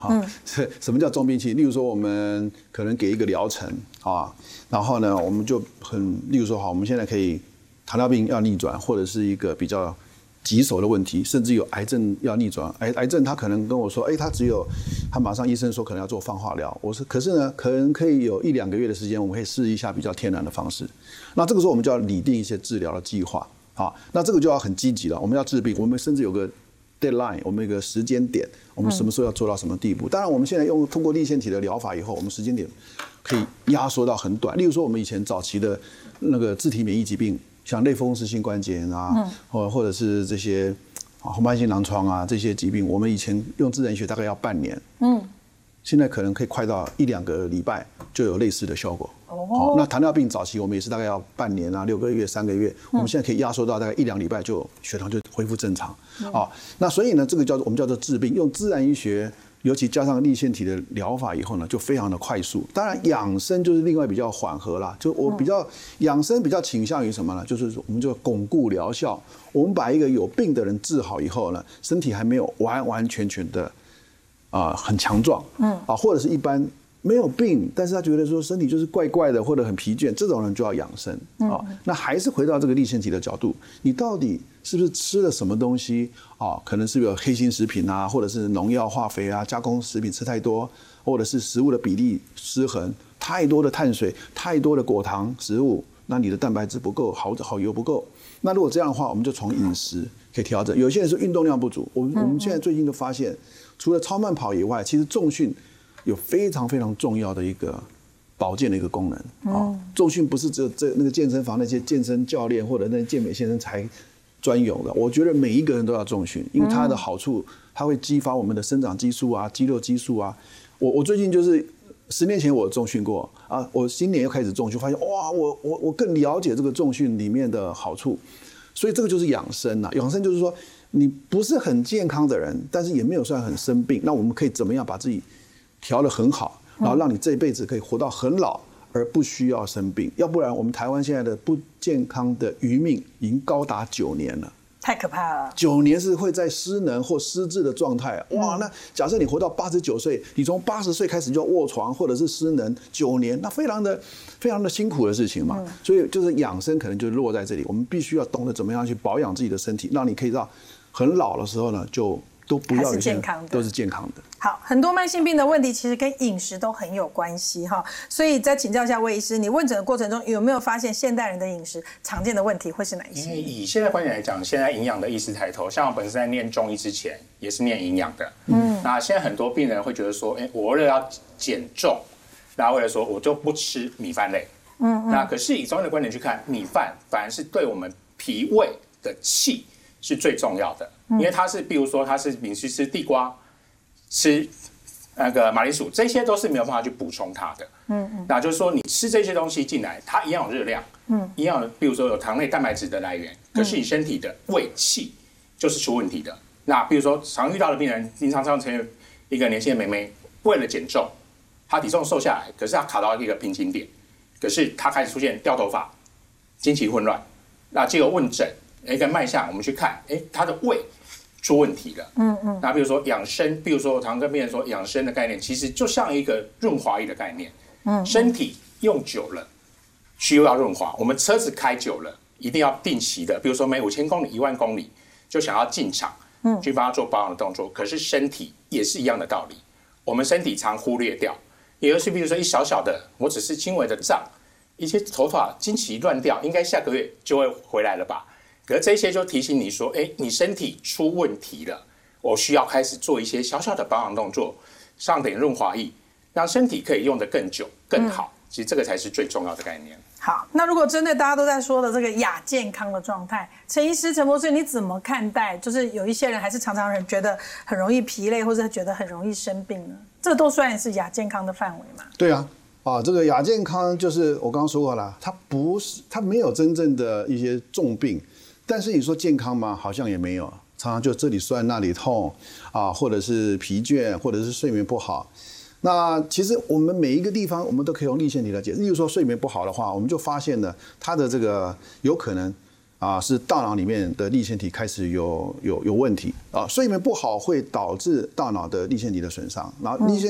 什么叫重病期？例如说，我们可能给一个疗程啊，然后呢，我们就例如说，好，我们现在可以糖尿病要逆转，或者是一个比较棘手的问题，甚至有癌症要逆转。癌症他可能跟我说，他马上医生说可能要做放化疗。我说，可是呢，可能可以有1-2个月的时间，我们可以试一下比较天然的方式。那这个时候我们就要拟定一些治疗的计划啊。那这个就要很积极了，我们要治病，我们甚至有个 deadline， 我们有个时间点，我们什么时候要做到什么地步？当然，我们现在通过粒线体的疗法以后，我们时间点可以压缩到很短。例如说，我们以前早期的那个自体免疫疾病，像类风湿性关节炎啊，或者是这些红斑性狼疮啊这些疾病，我们以前用自然医学大概要半年，现在可能可以快到1-2个礼拜就有类似的效果。那糖尿病早期我们也是大概要半年啊、6个月、3个月，我们现在可以压缩到大概1-2礼拜就血糖就恢复正常。那所以呢，这个我们叫做治病，用自然医学，尤其加上粒线体的疗法以后呢，就非常的快速。当然养生就是另外比较缓和啦，就我比较养生比较倾向于什么呢？就是我们就巩固疗效。我们把一个有病的人治好以后呢，身体还没有完完全全的很强壮，或者是一般没有病，但是他觉得说身体就是怪怪的或者很疲倦，这种人就要养生。那还是回到这个粒线体的角度，你到底是不是吃了什么东西可能是有黑心食品啊，或者是农药化肥啊，加工食品吃太多，或者是食物的比例失衡，太多的碳水，太多的果糖食物，那你的蛋白质不够，好油不够。那如果这样的话，我们就从饮食可以调整。有些人是运动量不足，我们现在最近都发现，除了超慢跑以外，其实重训有非常非常重要的一个保健的一个功能。重训不是只有那个健身房那些健身教练或者那些健美先生才专有的，我觉得每一个人都要重训，因为它的好处，它会激发我们的生长激素啊、肌肉激素啊。我最近就是10年前我重训过啊，我今年又开始重训，发现哇，我更了解这个重训里面的好处。所以这个就是养生啊，养生就是说你不是很健康的人，但是也没有算很生病，那我们可以怎么样把自己调得很好，然后让你这一辈子可以活到很老，而不需要生病。要不然我们台湾现在的不健康的余命已经高达9年了。 太可怕了 ！9年是会在失能或失智的状态。哇，那假设你活到89岁，你从80岁开始就要卧床或者是失能9年，那非常的辛苦的事情嘛。所以就是养生可能就落在这里，我们必须要懂得怎么样去保养自己的身体，让你可以到很老的时候呢，就都不要有些都是健康的。 好，很多慢性病的问题其实跟饮食都很有关系哈，所以再请教一下魏医师，你问诊的过程中有没有发现现代人的饮食常见的问题会是哪一些？ 因为以现在观点来讲，现在营养的意识抬头，像我本身在念中医之前也是念营养的，那现在很多病人会觉得说，我为了要减重，那为了说我就不吃米饭类，那可是以中医的观点去看，米饭反而是对我们脾胃的气是最重要的，因为它是，比如说它是你去吃地瓜，吃那个马铃薯，这些都是没有办法去补充它的。那就是说你吃这些东西进来，它一样有热量，一样有，比如说有糖类、蛋白质的来源，可是你身体的胃气就是出问题的。那比如说常遇到的病人，经常成一个年轻的妹妹，为了减重，她体重瘦下来，可是她卡到一个瓶颈点，可是她开始出现掉头发、经期混乱，那结果问诊。一个脉象，我们去看，他的胃出问题了。那比如说养生，比如说我常跟病人说，养生的概念其实就像一个润滑液的概念。身体用久了，需要润滑。我们车子开久了，一定要定期的，比如说每5000公里、10000公里，就想要进厂，去帮他做保养的动作。可是身体也是一样的道理，我们身体常忽略掉，也就是比如说一小小的，我只是轻微的胀，一些头发经期乱掉，应该下个月就会回来了吧。可是这些就提醒你说，你身体出问题了，我需要开始做一些小小的保养动作，上点润滑液，让身体可以用得更久、更好。其实这个才是最重要的概念。 好，那如果针对大家都在说的这个亚健康的状态，陈医师、陈博士，你怎么看待？就是有一些人还是常常觉得很容易疲累，或者觉得很容易生病呢？这都算是亚健康的范围嘛？ 对啊。这个亚健康就是我刚刚说过了，它没有真正的一些重病。但是你说健康吗？好像也没有，常常就这里酸那里痛或者是疲倦，或者是睡眠不好。那其实我们每一个地方，我们都可以用粒线体来解释。例如说睡眠不好的话，我们就发现呢，它的这个有可能是大脑里面的粒线体开始有问题啊，睡眠不好会导致大脑的粒线体的损伤，然后粒线